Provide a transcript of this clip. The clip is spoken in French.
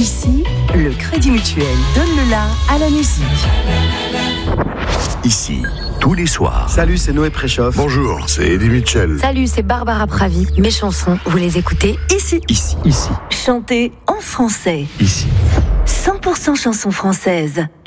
Ici, le Crédit Mutuel donne le la à la musique. Ici, tous les soirs. Salut, c'est Noé Préchoff. Bonjour, c'est Eddie Mitchell. Salut, c'est Barbara Pravi. Mes chansons, vous les écoutez ici. Ici. Ici. Chantez en français. Ici. 100% chansons françaises.